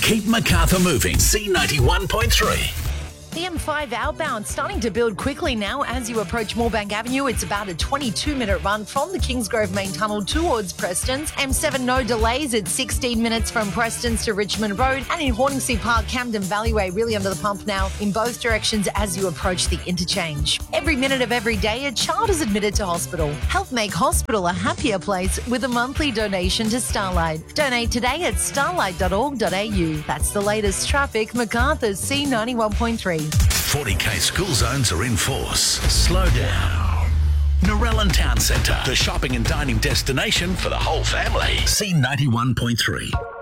Keep Macarthur moving. C91.3. The M5 outbound starting to build quickly now as you approach Moorebank Avenue. It's about a 22-minute run from the Kingsgrove main tunnel towards Preston's. M7 no delays. It's 16 minutes from Preston's to Richmond Road. And in Hornsey Park, Camden Valleyway really under the pump now in both directions as you approach the interchange. Every minute of every day, a child is admitted to hospital. Help make hospital a happier place with a monthly donation to Starlight. Donate today at starlight.org.au. That's the latest traffic. Macarthur's C91.3. 40k school zones are in force. Slow down. Narellan Town Centre, the shopping and dining destination for the whole family. C91.3.